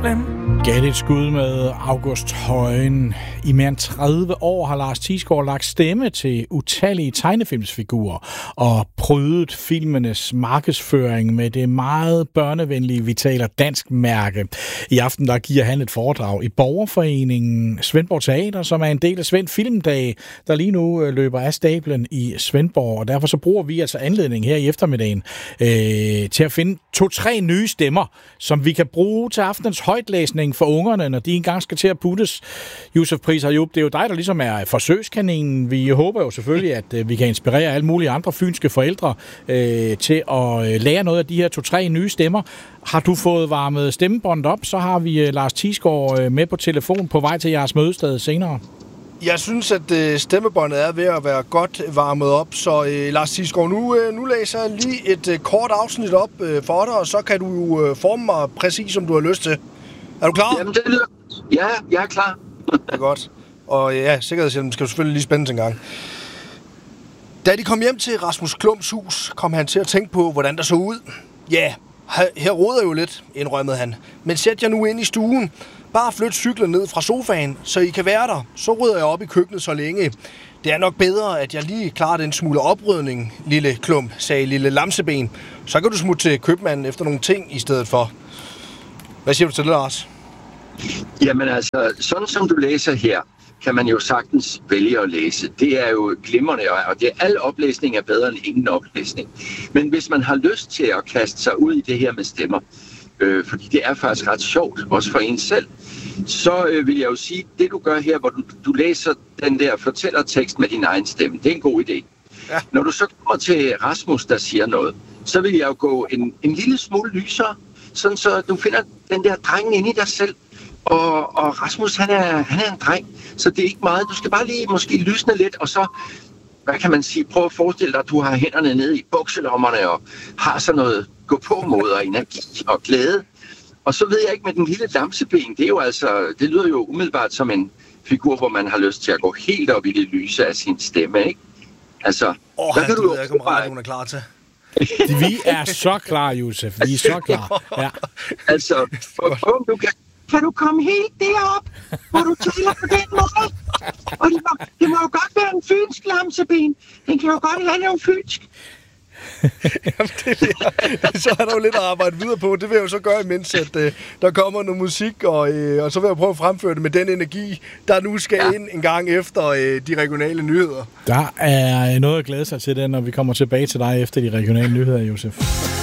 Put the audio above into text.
Gav et skud med August Højen. I mere end 30 år har Lars Thiesgaard lagt stemme til utallige tegnefilmsfigurer og prydet filmenes markedsføring med det meget børnevenlige, vi taler dansk mærke. I aften der giver han et foredrag i Borgerforeningen Svendborg Teater, som er en del af Svend Filmdag, der lige nu løber af stablen i Svendborg. Og derfor så bruger vi altså anledning her i eftermiddagen til at finde 2-3 nye stemmer, som vi kan bruge til aftenens højtlæsning for ungerne, når de engang skal til at puttes. Josef Pris Hayub, det er jo dig, der ligesom er forsøgskaninen. Vi håber jo selvfølgelig, at vi kan inspirere alle mulige andre fynske forældre til at lære noget af de her 2-3 nye stemmer. Har du fået varmet stemmebåndet op, så har vi Lars Thiesgaard med på telefon på vej til jeres mødested senere. Jeg synes, at stemmebåndet er ved at være godt varmet op, så Lars Thiesgaard, nu læser jeg lige et kort afsnit op for dig, og så kan du jo forme mig præcis, som du har lyst til. Er du klar? Jamen, det lyder. Ja, jeg er klar. Det er godt. Og ja, sikkerhedshjelmen skal du selvfølgelig lige spænde en gang. Da de kom hjem til Rasmus Klumps hus, kom han til at tænke på, hvordan der så ud. Ja, her roder jo lidt, indrømmede han. Men sæt jer nu ind i stuen. Bare flyt cyklen ned fra sofaen, så I kan være der. Så rydder jeg op i køkkenet så længe. Det er nok bedre, at jeg lige klarer den smule oprydning, lille Klump, sagde lille Lamseben. Så kan du smutte til købmanden efter nogle ting i stedet for. Hvad siger du til det, Lars? Jamen altså, sådan som du læser her, kan man jo sagtens vælge at læse. Det er jo glimrende, og det er, al oplæsning er bedre end ingen oplæsning. Men hvis man har lyst til at kaste sig ud i det her med stemmer, fordi det er faktisk ret sjovt, også for en selv, så vil jeg jo sige, det du gør her, hvor du læser den der fortællertekst med din egen stemme, det er en god idé. Ja. Når du så kommer til Rasmus, der siger noget, så vil jeg jo gå en lille smule lysere, sådan så du finder den der dreng inde i dig selv. Og Rasmus, han er en dreng, så det er ikke meget. Du skal bare lige måske lysne lidt, og så, hvad kan man sige, prøv at forestille dig, at du har hænderne nede i bukselommerne og har sådan noget gå-på-mod og energi og glæde. Og så ved jeg ikke med den lille Lamseben, det er jo altså, det lyder jo umiddelbart som en figur, hvor man har lyst til at gå helt op i det lyse af sin stemme, ikke? Altså, der kan du ikke om radioen er klar til. Vi er så klar, Josef. Vi er så klar. Ja. Altså, kan du komme helt derop, hvor du taler på den måde? Og det må jo godt være en fynsk Lamseben. Den kan jo godt have noget fynsk. Jamen, så er der jo lidt at arbejde videre på. Det vil jeg jo så gøre, imens at der kommer noget musik, og så vil jeg prøve at fremføre det med den energi, der nu skal ind en gang efter de regionale nyheder. Der er noget at glæde sig til det, når vi kommer tilbage til dig efter de regionale nyheder, Josef.